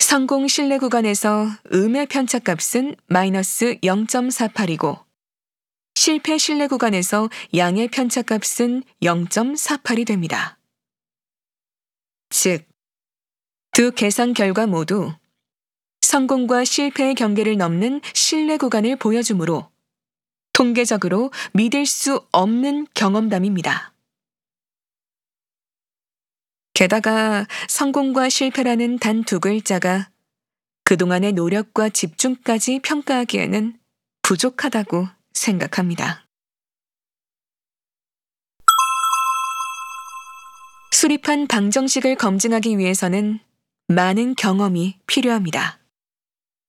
성공 신뢰 구간에서 음의 편차값은 마이너스 0.48이고 실패 신뢰 구간에서 양의 편차값은 0.48이 됩니다. 즉, 두 계산 결과 모두 성공과 실패의 경계를 넘는 신뢰 구간을 보여주므로 통계적으로 믿을 수 없는 경험담입니다. 게다가 성공과 실패라는 단 두 글자가 그동안의 노력과 집중까지 평가하기에는 부족하다고 생각합니다. 수립한 방정식을 검증하기 위해서는 많은 경험이 필요합니다.